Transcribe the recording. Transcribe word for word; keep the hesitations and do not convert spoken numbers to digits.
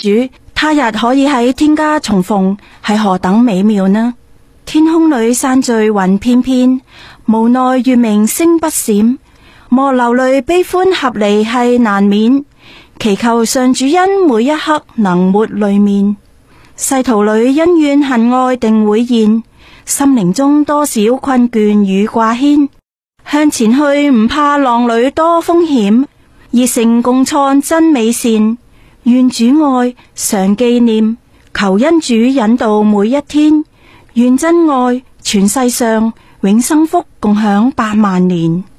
主他日可以喺天家重逢，係何等美妙呢？天空裏散聚雲片片，無奈月明星不閃，莫流淚悲歡合離係難免，祈求上主恩每一刻能抹淚面。世途裏恩怨恨愛定會現，心靈中多少困倦與掛牽，向前去唔怕浪裏多風險，熱誠共創真美善，願主愛常紀念，求恩主引導每一天，願真愛全世上，永生福共享百萬年。